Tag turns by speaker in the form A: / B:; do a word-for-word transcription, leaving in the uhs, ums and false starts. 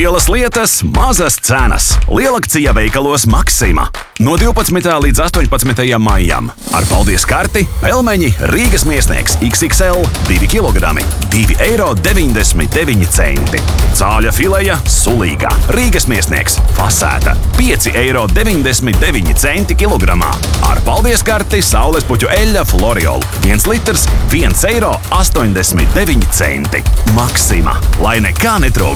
A: Lielas lietas, mazas cenas. Lielakcija veikalos Maksima. No divpadsmitā līdz astoņpadsmitajam maijam. Ar paldies karti pelmeņi Rīgas Miesnieks iks iks el divi kilogrami, divi eiro deviņdesmit deviņi centi. Cāļa fileja sulīgā. Rīgas Miesnieks fasēta pieci eiro deviņdesmit deviņi centi kilogramā. Ar paldies karti saulespuķu eļļa Floriol. viens litrs, viens eiro astoņdesmit deviņi centi. Maksima. Lai nekā netrūkst.